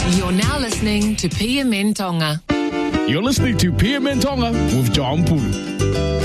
You're now listening to PMN Tonga. You're listening to PMN Tonga with John Pulu.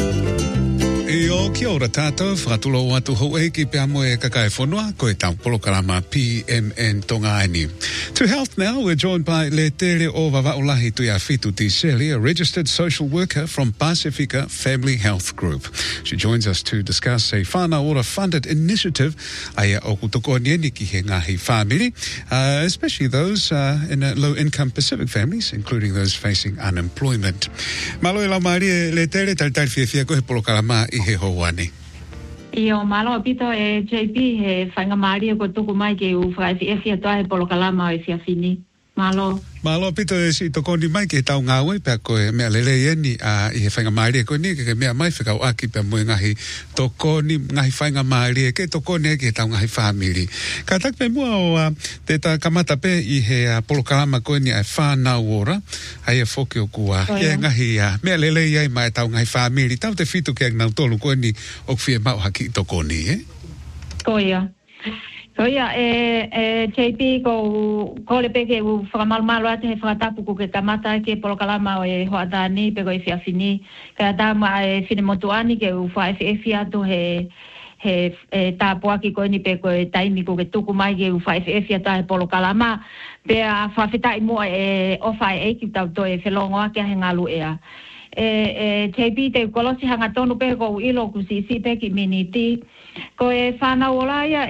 Io kia ora tātou, whakatulo watu hou ki pia moe kakai whanua, koe tau polokarama PMN Tonga Aini. To health now, we're joined by Le Tere o Vavaulahi Tuia Fitu Tiseli, a registered social worker from Pacifica Family Health Group. She joins us to discuss a whānau ora funded initiative aia o kutoko nieni ki he ngahi family, especially those in low-income Pacific families, including those facing unemployment. Malo ila maari Le Tere, tal fia koe polokarama I he hoani. Io malo pito JP he whainga maari ko tuku mai ke u whai fia toa he polokalama o fia fini. Malo pito si tokoni mai ke tau ngawe pe koe mea lele yeni I he whainga maari ko ni ke mea mai whikau aki pe moe ngahi tokoni ngahi whainga maari ke tokoni ke tau ngahi family. Ka tak pe mua o te ta kamata pe I he polokalama koe ni ai whanau ora ai e whoki o kua e ngahi mea lele iai mai tau ngahi family tau te fitu ke nau tolu koe ni o kwhia mau haki tokoni Koia. Koia JP ko le peke u whakamalumalo ate he whakatapu ko ke kamata ke polokalama o e hoatani pe ko I fia fini. Ka dama e fine motuani ke u whae fia to he tāpuaki ko ni pe ko e taimi ko ke tuku mai ke u whae fia to he polokalama. Pe a whawhetai mua e ofai e ki tau to e whelongoa ke he ngalu ea. JP te kolosi hanga tonu pe ko ilo ku si pe ki miniti. Ko e whanau olaia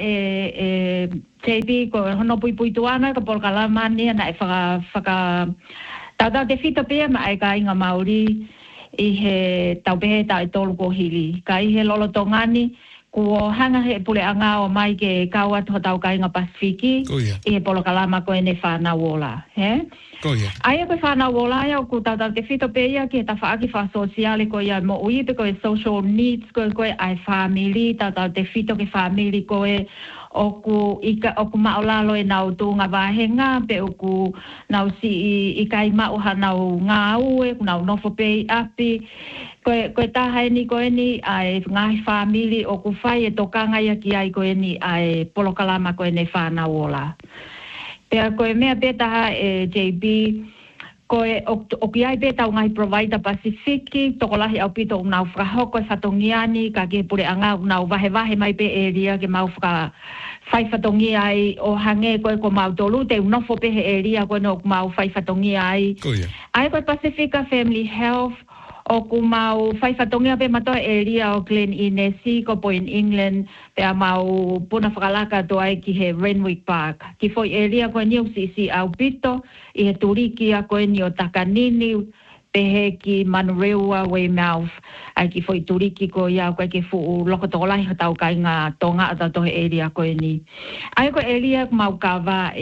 JP ko hono pui tuana ka polokalama ni ana e whaka tau te whita pia ma e ka inga Māori I he tau pehe tau e tolu ko hili. Ka I he lolo tongani ko hanga he pule anga o mai ke kaua tau ka inga Pasifiki I he polokalama ko e ne whanau ola. He? Aia koe whanau olaia o ku tau te whita pia ki he ta whaaki wha sosiale ko ia mo ui pe ko e social needs ko ai family tau te whita ke family ko e oku maolalo e nau tunga wahenga pe oku nau si I kai mauha nau ngau e nau nofo pe api koe taha ni koe ni ai ngahi family oku whai e tokanga ia ki ai koe ni ai polokalama koe ne whanau ola. Pea koe mea petaha JB koe o ki ai peta o ngahi provider Pasifiki tokolahi au pito o nau whakahoko e whatongiani ka ke pure anga nau wahe mai pe area ke mau whai whatongi ai o hange koe ko mau tolu te unofo pe he area koe no mau whai whatongi ai. Ai koe Pacifica Family Health o ku mau whai whatongia pe matoa area o Glen Inesi ko po in England pe a mau puna whakalaka to ai ki he Renwick Park. Ki foi area koe ni o si au pito I he turiki a koe ni o Takanini pe he ki Manurewa Weymouth ai ki foi turiki ko ia koe ke fu loko tokolahi ho tau kai ngā tonga ata to he area koe ni. Ai koe area mau kawa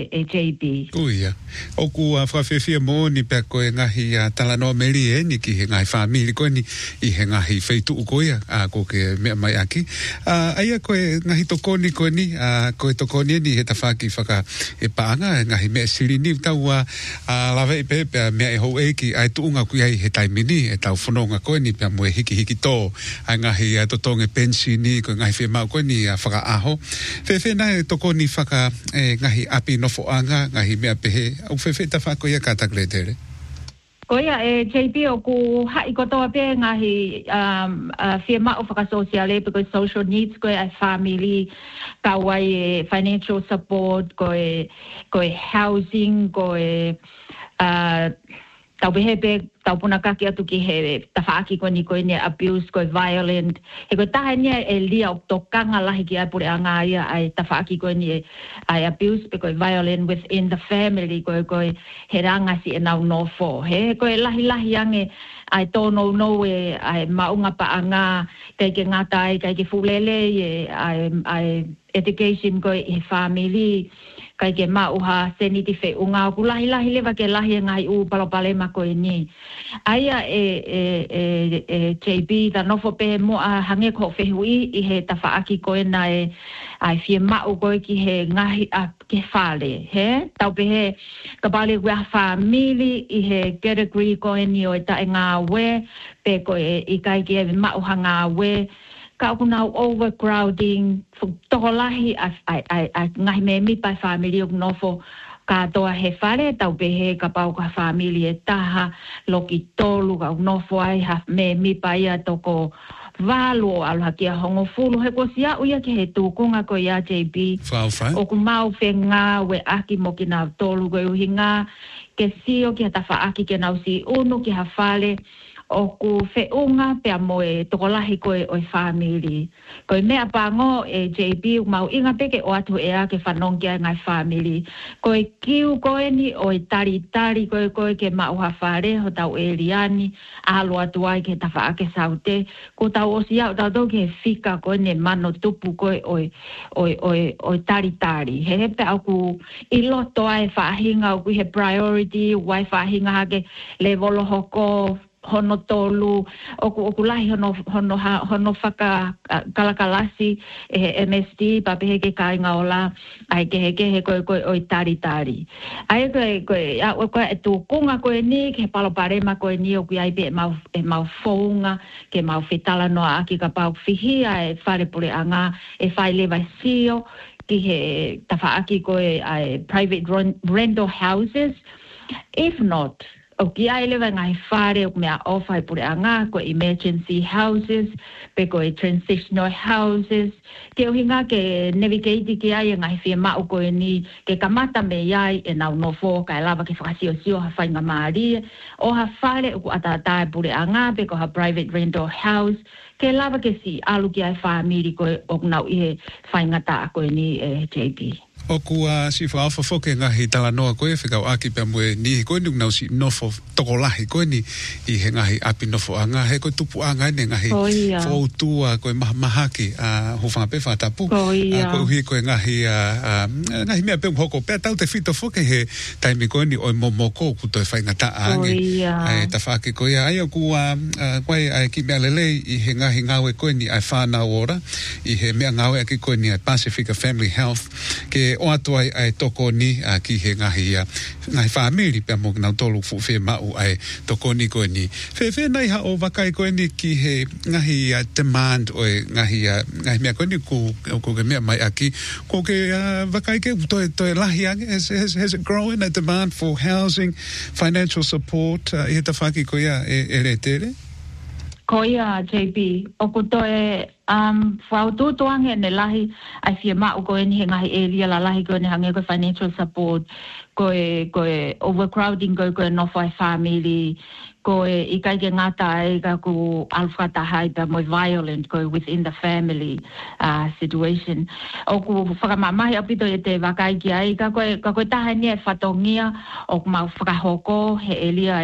JP. Kuia. Oku whawhewhia mō ni pia koe ngahi talanoa meri ni ki he ngahi whamiri koe ni I he ngahi wheitu ukoia ko ke mea mai aki. Aia koe ngahi tokoni koe ni koe tokoni ni he tawhaki whaka e paanga ngahi mea siri ni tau lawe I pepea mea e hou ki ai tuunga kui ai he taimini e tau whanonga koe ni pia moe hiki tō ai ngahi totonge pensi ni koe ngahi whemau koe ni whaka aho. Whewhe nai tokoni whaka ngahi api nofo anga ngahi mea pehe au whewhe ta whako ia kātak Le Tere. Koia JP o ku hai kotoa pe ngahi whia mao whakasosiale pe koe social needs koe ai family kawai financial support koe housing koe tau behe pe tau puna kaki atu ki he tawhaaki koe ni koe ni abuse koe violent he koe taha ni e lia o tokanga lahi ki ai pure anga ia ai tawhaaki koe ni ai abuse pe koe violent within the family koe he ranga si e nau nofo he koe lahi ange ai tono no e ai maunga pa anga kai ke ngata ai kai ke fulele ai education koe he family kai ke mauha seniti fe unga ku lahi lewa ke lahi ngai u palopale mako ni aia JB da nofo pe mo a hange ko fe hui I he tafaaki ko na ai fie mau ko ki he ngahi a ke fale he tau pe he ka bale wa family I he category ko ni o ta nga we pe ko I kai ke mau hanga we ka kuna overcrowding tokolahi ai ngahi me mi pa family of nofo katoa he whare tau pehe ka pau ka familie taha loki tolu ka unofo ai ha me mipa ia toko walu o aluha kia hongo fulu he kosia uia ke he tūkunga ko ia JB o ku mau whenga we aki mo ki nau tolu ko uhi ngā ke sio ki hata whaaki ke nau si unu ki ha whale o ku whiunga pia moe tokolahi koe o family. Koe mea pango e JB mau inga peke o atu ea ke whanongia ngai family. Koe kiu koe ni o tari koe ke mauha whare ho tau e liani alo atu ai ke tawha ake saute. Ko tau o siau tau tau ke fika koe ne mano tupu koe o tari. He hepe au ku iloto ai whahinga o ku he priority wai whahinga hake le volo hoko hono tolu oku lahi hono whaka kalakalasi MSD papehe ke kainga ola ai ke he koe oi tari ai koe e tūkunga koe ni ke paloparema koe ni oku ai pe e mau whaunga ke mau whetala noa aki ka pau whihia e whare pure anga e whai lewa sio ki he tawhaaki koe ai private rental houses if not o ki ai lewa ngai whare o mea ofai pure anga ko emergency houses, pe ko transitional houses, ke o hinga ke navigate ki ai ngai whia mao ko ni ke kamata me iai e nau no fo ka lava ke whakasio ha whainga maari, o ha whare o atatai pure anga pe ko ha private rental house, ke lava ke si alu ki ai whaamiri ko o nau i he whainga ta ko ni JP. O kua si whaafa whoke ngahi tala noa koe whikau aki pia mue ni koe ni unau si nofo tokolahi koe ni i he ngahi api nofo anga he koe tupu anga ne ngahi whautua koe mahaki ho whangape whatapu koe uhi koe ngahi mea pe mhoko pia tau te whito whoke he taimi koe ni oi momoko kuto e whaingata ange ta whake koe ai o kua koe ai ki mea lele i he ngahi ngawe koe ni ai whanau ora i he mea ngawe aki koe ni ai Pacifica Family Health ke o atu ai toko ni ki he ngahi whaamiri pia mo nau tolu whe mau ai toko ni koe ni. Whe nei ha o wakai koe ni ki he ngahi demand o ngahi mea koe ni ko ke mea mai aki ko ke wakai ke toi lahi ange has it grown a demand for housing, financial support i he tawhaki koe e re tere? Koia JB, o kutoe whaututuange ne lahi ai whia mao koe ni he ngahi area la lahi koe ni hange koe financial support, koe overcrowding koe nofo ai family, koe I kai ke ngata ai ka ku alwhata hai pa moi violent koe within the family situation. O ku whakamamahi apito e te wakai ki ai ka koe taha ni e whatongia o ku mau whakahoko he elia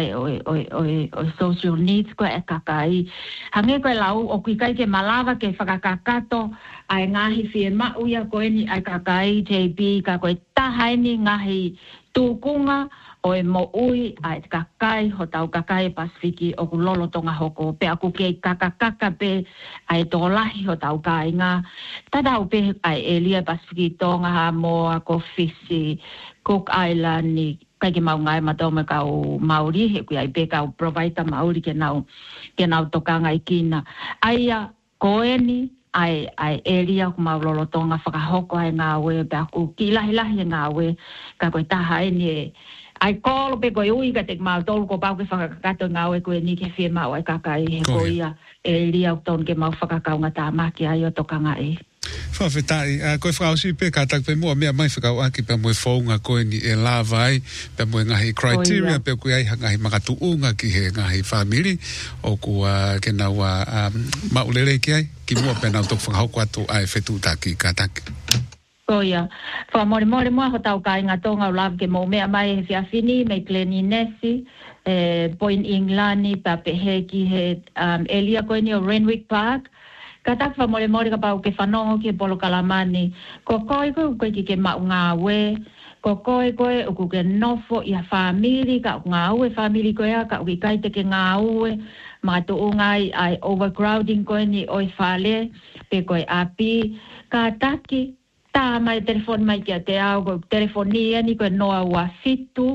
o social needs koe e kakai. Hange koe lau o ku kai ke malawa ke whakakakato ai ngahi whie mauia koe ni ai kakai JB ka koe taha ni ngahi tūkunga o e mo ui ai kakai ho tau kakai Pasifiki o ku lolo tonga hoko pe aku ke kakakaka pe ai tolahi ho tau kainga tadau pe ai elia Pasifiki tonga ha mo ako Fisi Cook Island ni kai ke mau ngai matau me kau Maori he ku ai pe kau provider Maori ke nau tokanga I kina aia koeni ai elia ku mau lolo tonga whakahoko ai ngawe pe aku ki lahi ngawe ka koe taha ni ai kolo pe koe ui ka te mau tolu ko pau ke whakakato ngawe koe ni ke whia mau ai kakai he koia e lia o ton ke mau whakakaunga tā maki ai o tokanga e. Whawhetai, koe whausi pe kātak pe mua mea mai whakau aki pe mue whaunga koe ni e lava ai pe mue ngahi criteria pe koe ai ngahi makatuunga ki he ngahi family o kua ke nau maulere ki ai ki mua pe nau tok whakahoko atu ai whetu taki kātak. Koia, whamore mua ho tau kai ngā tonga o lawa ke mō mea mai he whiawhini, mei kleni nesi, Point Inglani, pa pehe ki he elia koe ni o Renwick Park, ka tak whamore ka pau ke whanongo ke polo kalamani, ko koe ki ke mau ngā we, ko koe o ku ke nofo I a whamiri, ka ngā ue whamiri koe a, ka uki kai te ke ngā ue, mā to ungai ai overcrowding koe ni oi whale, pe koe api, ka taki, tā mai telefon mai kia te au, ko telefonia ni koe noa ua fitu,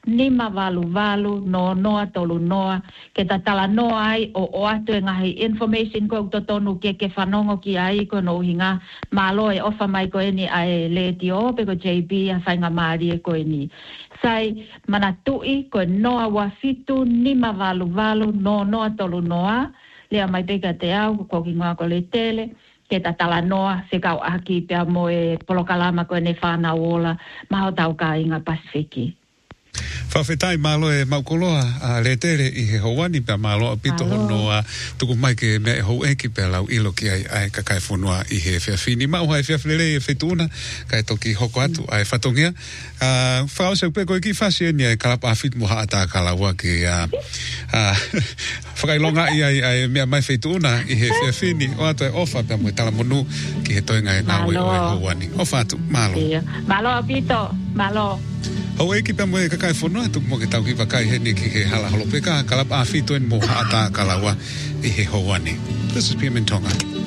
nima valu no noa tolu noa ke ta tala noa ai o atu e ngahi information ko to tonu ke whanongo ki ai ko no hinga malo e ofa mai ko eni ai le tio pe ko JB a whainga maari e ko eni sai mana tui ko noa wa fitu nima valu no noa tolu noa lea mai peka te au ko ki ngā ko le tele ke ta tala noa se kau aki pia mo e polokalama ko ne whana ola maho tau ka inga Pasifiki. Whawhetai malo e maukoloa a le tere i he houani pia malo a pito honoa tuku mai ke mea e hou eki pia lau ilo ki ai kakai whunua i he whiawhini. Mau hai whiawhlere e whetuna kai toki hoko atu ai whatongia. Whao se upe koe ki whasi e ni ai kalapa a whit muha ata kalaua ki whakailonga i ai mea mai whetuna i he whiawhini o atu e ofa pia mui tala monu ki he toinga e nāwe o e houani. Ofa atu, malo. Malo a pito, malo. Hau eki pia moe kakai whanua tuku mo ke tau ki wakai heni ki he hala halopeka kalapa a whitu en moha ata kalaua i he houani. This is PMN Tonga.